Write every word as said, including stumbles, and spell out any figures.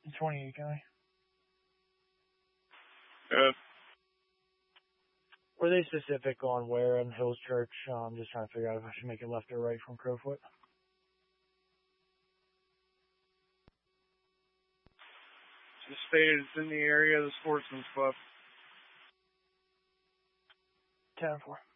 twenty-eight County. Good. Were they specific on where in Hills Church? Uh, I'm just trying to figure out if I should make it left or right from Crowfoot. Just stated it's in the area of the Sportsman's Club. ten four.